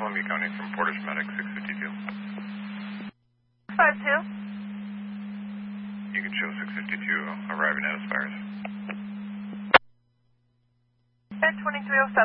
Columbia County from Portage Medic 652. 52. You can show 652 arriving at Aspires. 2307.